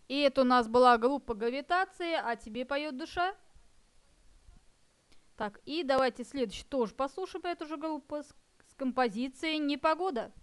И это у нас была группа «Гравитация», а тебе поет душа. Так, и давайте следующий тоже послушаем эту же группу с композицией «Непогода».